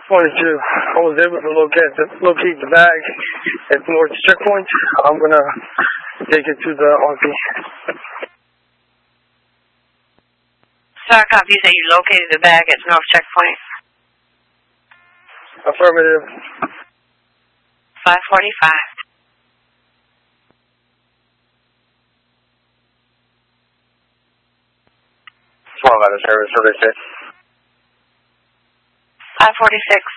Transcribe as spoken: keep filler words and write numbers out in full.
twenty-two. I was able to locate the, locate the bag at North Checkpoint. I'm gonna take it to the R P. Star copy, you say you located the bag at North Checkpoint? Affirmative. five forty-five. twelve out of service, what did they say? five forty-six.